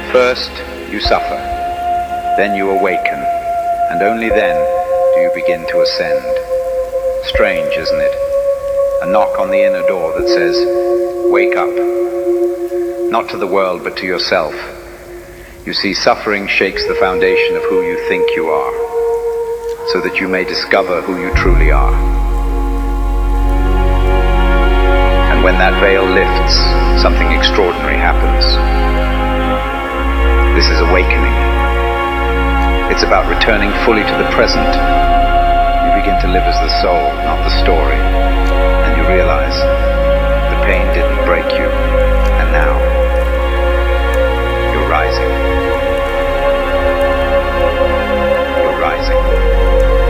First, you suffer, then you awaken, and only then do you begin to ascend. Strange, isn't it? A knock on the inner door that says, wake up. Not to the world, but to yourself. You see, suffering shakes the foundation of who you think you are, so that you may discover who you truly are. And when that veil lifts, something extraordinary happens. This is awakening. It's about returning fully to the present. You begin to live as the soul, not the story. And you realize the pain didn't break you. And now, you're rising.